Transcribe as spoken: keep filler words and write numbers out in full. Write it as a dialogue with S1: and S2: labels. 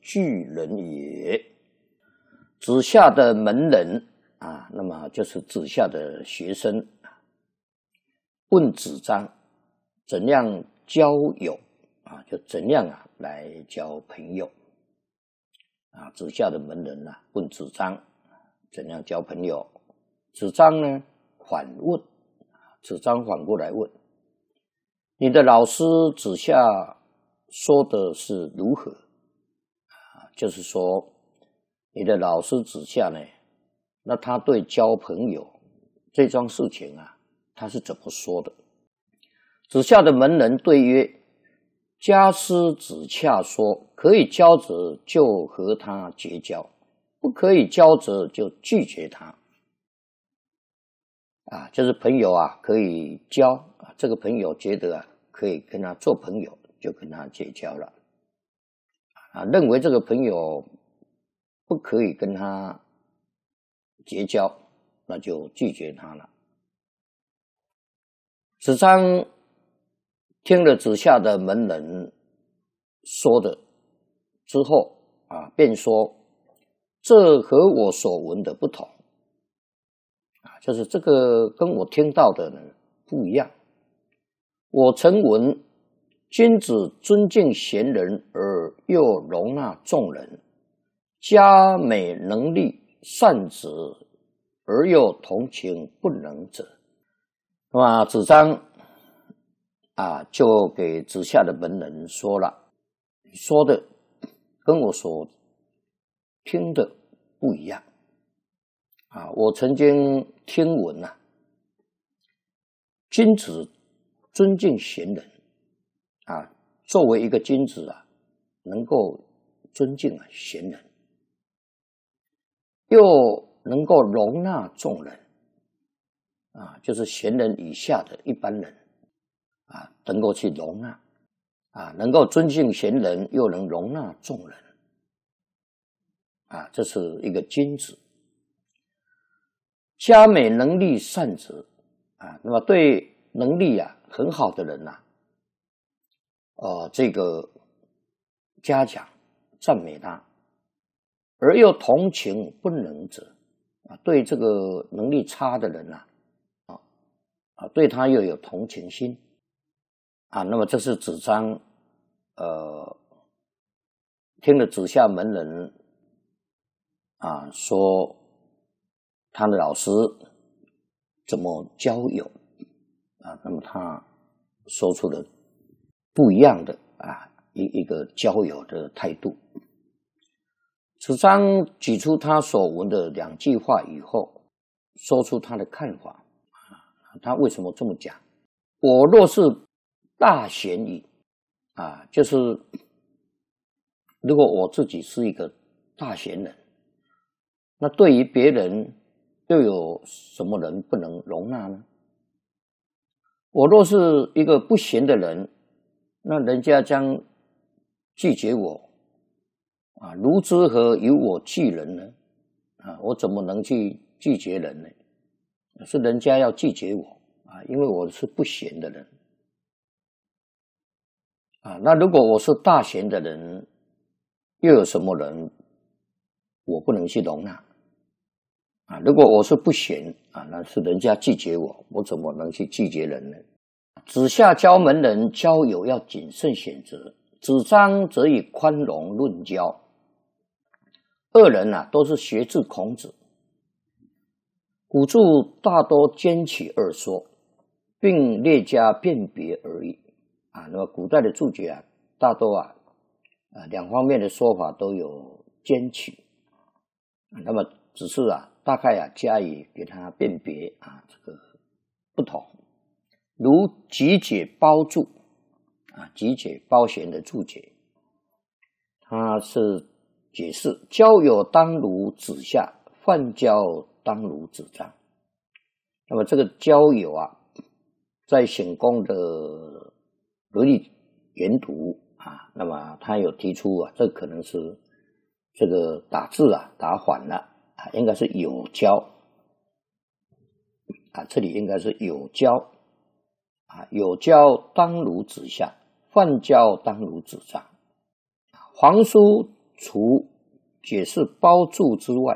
S1: 巨人也。子夏的门人啊，那么就是子夏的学生，问子张怎样交友啊，就怎样啊来交朋友啊。子夏的门人啊问子张怎样交朋友，子张呢反问，子张反过来问，你的老师子夏说的是如何啊？就是说你的老师子夏呢，那他对交朋友这桩事情啊，他是怎么说的？子夏的门人对曰：家师子夏说，可以交者就和他结交，不可以交者就拒绝他。啊，就是朋友啊，可以交啊，这个朋友觉得啊，可以跟他做朋友，就跟他结交了。啊，认为这个朋友不可以跟他结交，那就拒绝他了。子张听了子夏的门人说的之后啊，便说：这和我所闻的不同啊，就是这个跟我听到的呢不一样。我曾闻君子尊敬贤人而又容纳众人，嘉美能力善者而又同情不能者。那么子张啊，就给子夏的门人说了，你说的跟我所听的不一样啊！我曾经听闻啊，君子尊敬贤人啊，作为一个君子啊，能够尊敬啊贤人，又能够容纳众人啊，就是贤人以下的一般人啊，能够去容纳啊，能够尊敬贤人，又能容纳众人啊，这是一个君子。嘉美能力善者啊，那么对能力啊很好的人呐、啊，呃，这个嘉奖赞美他，而又同情不能者啊，对这个能力差的人呐、啊，啊，对他又有同情心啊，那么这是子张呃听了子夏门人啊说他的老师怎么交友啊，那么他说出了不一样的啊一一个交友的态度。子张举出他所闻的两句话以后，说出他的看法啊，他为什么这么讲？我若是大贤矣啊，就是如果我自己是一个大贤人，那对于别人又有什么人不能容纳呢？我若是一个不贤的人，那人家将拒绝我啊，如之何有我拒人呢？啊，我怎么能去拒绝人呢？是人家要拒绝我啊，因为我是不贤的人啊。那如果我是大贤的人，又有什么人我不能去容纳啊？如果我是不贤啊，那是人家拒绝我，我怎么能去拒绝人呢？子夏交门人交友要谨慎选择，子张则以宽容论交。二人啊都是学自孔子，古注大多兼取二说，并略加辨别而已啊。那么古代的注解啊，大多啊啊两方面的说法都有兼取，那么只是啊大概啊加以给它辨别啊这个不同。如集解包注啊，集解包贤的注解，它是解释交友当如子夏，泛交当如子张。那么这个交友啊，在显公的伦理原读啊，那么他有提出啊，这可能是这个打字啊打反了啊，应该是有交啊，这里应该是有交啊，有交当如子夏，泛交当如子张。黄书除解释包注之外，